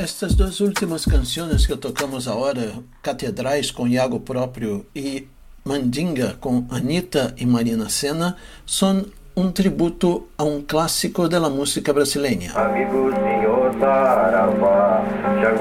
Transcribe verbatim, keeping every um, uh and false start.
Estas duas últimas canções que tocamos agora, Catedrais com Iago Próprio e Mandinga com Anitta e Marina Sena, são um tributo a um clássico da música brasileira. Amigo senhor Saravá,